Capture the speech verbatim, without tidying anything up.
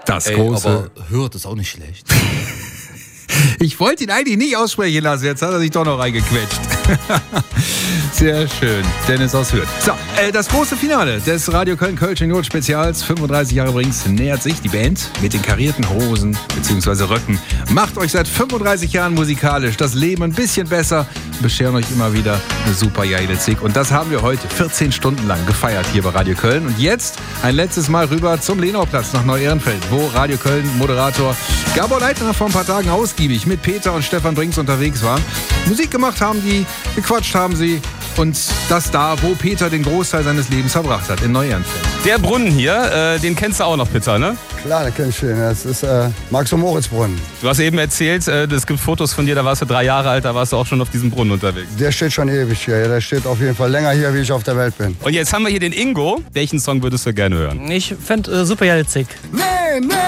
Das Ey, große... aber hört ist auch nicht schlecht. Ich wollte ihn eigentlich nicht aussprechen lassen, jetzt hat er sich doch noch reingequetscht. Sehr schön, Dennis aus Hürth. So, äh, das große Finale des Radio Köln-Kölschen Not-Spezials, fünfunddreißig Jahre Brings, nähert sich. Die Band mit den karierten Hosen bzw. Röcken macht euch seit fünfunddreißig Jahren musikalisch das Leben ein bisschen besser, bescheren euch immer wieder eine super geile Zig. Und das haben wir heute vierzehn Stunden lang gefeiert hier bei Radio Köln. Und jetzt ein letztes Mal rüber zum Lenauplatz nach Neu-Ehrenfeld, wo Radio Köln-Moderator Gabor Leitner vor ein paar Tagen ausgiebig mit Peter und Stefan Brings unterwegs war. Musik gemacht haben die, gequatscht haben sie und das da, wo Peter den Großteil seines Lebens verbracht hat, in Neu-Ehrenfeld. Der Brunnen hier, äh, den kennst du auch noch, Peter, ne? Klar, den kenn ich den. Das ist äh, Max-und-Moritz-Brunnen. Du hast eben erzählt, äh, es gibt Fotos von dir, da warst du drei Jahre alt, da warst du auch schon auf diesem Brunnen unterwegs. Der steht schon ewig hier. Der steht auf jeden Fall länger hier, wie ich auf der Welt bin. Und jetzt haben wir hier den Ingo. Welchen Song würdest du gerne hören? Ich fände äh, super geil Zig. Nee, nee!